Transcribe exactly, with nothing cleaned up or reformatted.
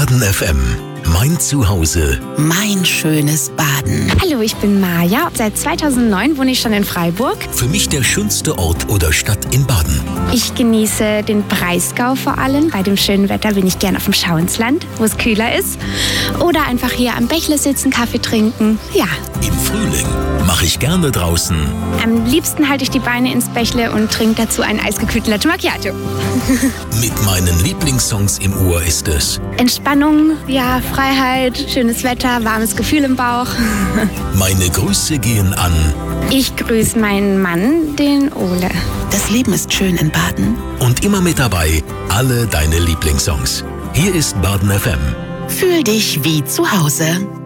Baden F M. Mein Zuhause. Mein schönes Baden. Hallo, ich bin Maja. Seit zweitausendneun wohne ich schon in Freiburg. Für mich der schönste Ort oder Stadt in Baden. Ich genieße den Breisgau vor allem. Bei dem schönen Wetter bin ich gern auf dem Schauinsland, wo es kühler ist. Oder einfach hier am Bächle sitzen, Kaffee trinken. Ja. Im Frühling mache ich gerne draußen. Am liebsten halte ich die Beine ins Bächle und trinke dazu einen eisgekühlten Latte Macchiato. Mit meinen Lieblingssongs im Ohr ist es Entspannung, ja, Freiheit, schönes Wetter, warmes Gefühl im Bauch. Meine Grüße gehen an. Ich grüße meinen Mann, den Ole. Das Leben ist schön in Baden. Und immer mit dabei alle deine Lieblingssongs. Hier ist Baden F M. Fühl dich wie zu Hause.